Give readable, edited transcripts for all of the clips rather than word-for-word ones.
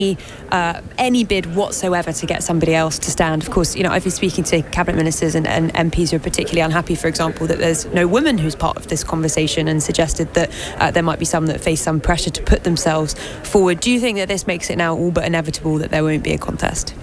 any bid whatsoever to get somebody else to stand. Of course, I've been speaking to cabinet ministers and MPs who are particularly unhappy, for example, that there's no woman who's part of this conversation, and suggested that there might be some that face some pressure to put themselves forward. Do you think that this makes it now all but inevitable that there won't be a contest?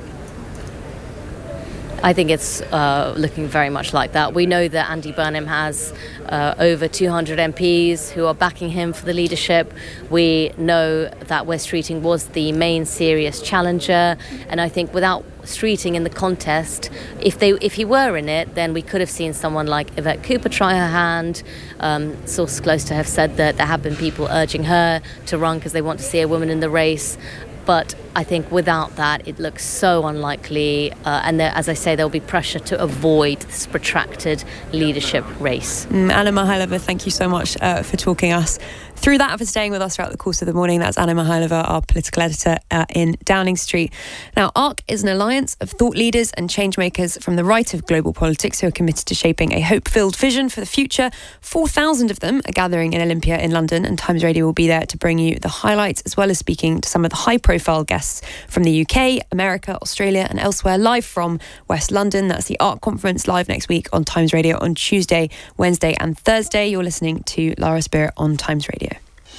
I think it's looking very much like that. We know that Andy Burnham has over 200 MPs who are backing him for the leadership. We know that Wes Streeting was the main serious challenger, and I think without Streeting in the contest, if he were in it, then we could have seen someone like Yvette Cooper try her hand. Sources close to have said that there have been people urging her to run because they want to see a woman in the race. But I think without that, it looks so unlikely. And there, as I say, there'll be pressure to avoid this protracted leadership race. Anna Mihailova, thank you so much for talking us through that, for staying with us throughout the course of the morning. That's Anna Mihailova, our political editor in Downing Street. Now, ARC is an alliance of thought leaders and changemakers from the right of global politics who are committed to shaping a hope-filled vision for the future. 4,000 of them are gathering in Olympia in London, and Times Radio will be there to bring you the highlights, as well as speaking to some of the high-profile guests from the UK, America, Australia and elsewhere, live from West London. That's the ARC conference, live next week on Times Radio on Tuesday, Wednesday and Thursday. You're listening to Lara Spirit on Times Radio.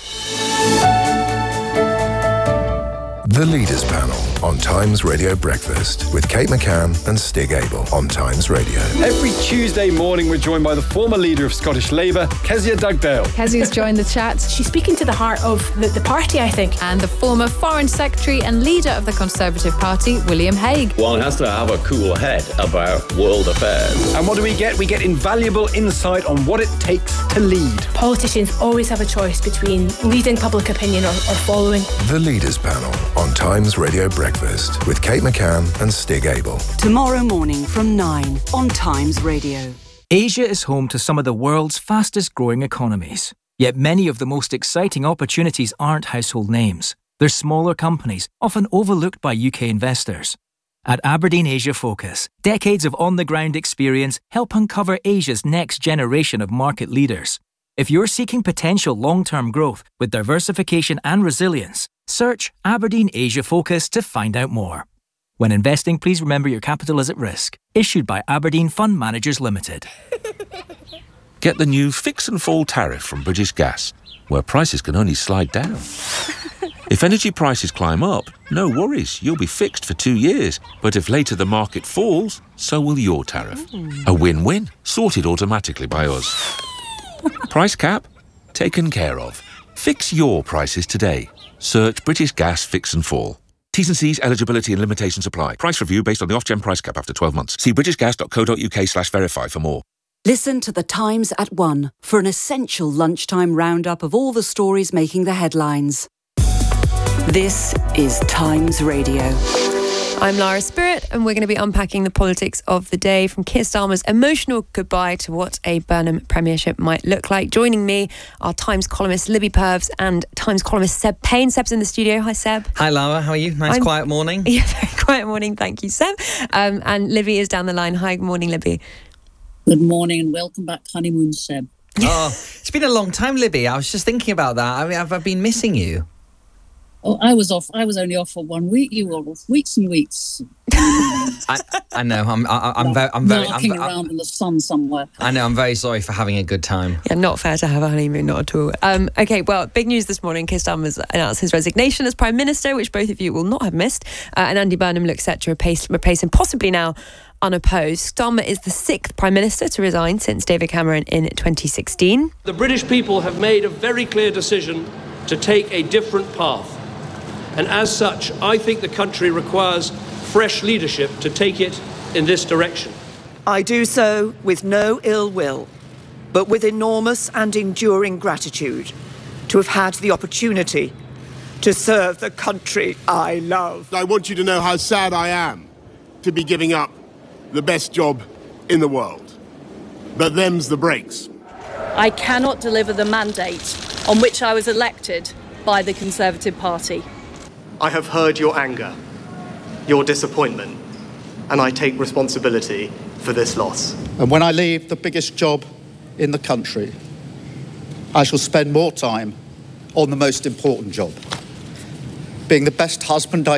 The Leaders Panel on Times Radio Breakfast with Kate McCann and Stig Abel on Times Radio. Every Tuesday morning we're joined by the former leader of Scottish Labour, Kezia Dugdale. Kezia's joined the chat. She's speaking to the heart of the party, I think. And the former Foreign Secretary and leader of the Conservative Party, William Hague. One has to have a cool head about world affairs. And what do we get? We get invaluable insight on what it takes to lead. Politicians always have a choice between leading public opinion or following. The Leaders Panel on Times Radio Breakfast with Kate McCann and Stig Abel. Tomorrow morning from 9 on Times Radio. Asia is home to some of the world's fastest growing economies. Yet many of the most exciting opportunities aren't household names. They're smaller companies, often overlooked by UK investors. At Aberdeen Asia Focus, decades of on-the-ground experience help uncover Asia's next generation of market leaders. If you're seeking potential long-term growth with diversification and resilience, search Aberdeen Asia Focus to find out more. When investing, please remember your capital is at risk. Issued by Aberdeen Fund Managers Limited. Get the new Fix and Fall tariff from British Gas, where prices can only slide down. If energy prices climb up, no worries, you'll be fixed for 2 years. But if later the market falls, so will your tariff. A win-win, sorted automatically by us. Price cap? Taken care of. Fix your prices today. Search British Gas Fix and Fall. T's and C's, eligibility and limitations apply. Price review based on the off-gen price cap after 12 months. See britishgas.co.uk/verify for more. Listen to The Times at 1 for an essential lunchtime roundup of all the stories making the headlines. This is Times Radio. I'm Lara Spirit, and we're going to be unpacking the politics of the day, from Keir Starmer's emotional goodbye to what a Burnham premiership might look like. Joining me are Times columnist Libby Purves and Times columnist Seb Payne. Seb's in the studio. Hi, Seb. Hi, Lara. How are you? Quiet morning. Yeah, very quiet morning. Thank you, Seb. And Libby is down the line. Hi, good morning, Libby. Good morning and welcome back, honeymoon, Seb. Oh, it's been a long time, Libby. I was just thinking about that. I mean, I've been missing you. Oh, I was off. I was only off for 1 week. You were off weeks and weeks. I know. I'm very knocking around in the sun somewhere. I know. I'm very sorry for having a good time. Yeah, not fair to have a honeymoon, not at all. Okay, well, big news this morning. Keir Starmer's announced his resignation as Prime Minister, which both of you will not have missed. And Andy Burnham looks set to replace him, possibly now unopposed. Starmer is the 6th Prime Minister to resign since David Cameron in 2016. The British people have made a very clear decision to take a different path. And as such, I think the country requires fresh leadership to take it in this direction. I do so with no ill will, but with enormous and enduring gratitude to have had the opportunity to serve the country I love. I want you to know how sad I am to be giving up the best job in the world. But them's the breaks. I cannot deliver the mandate on which I was elected by the Conservative Party. I have heard your anger, your disappointment, and I take responsibility for this loss. And when I leave the biggest job in the country, I shall spend more time on the most important job. being the best husband I